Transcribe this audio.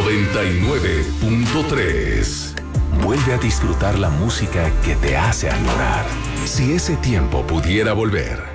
99.3. Vuelve a disfrutar la música que te hace añorar. Si ese tiempo pudiera volver,